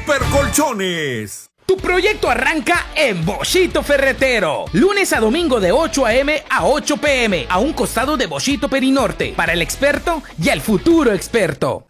Super Colchones. Tu proyecto arranca en Boschito Ferretero. Lunes a domingo de 8 a.m. a 8 p.m. a un costado de Boschito Perinorte. Para el experto y el futuro experto.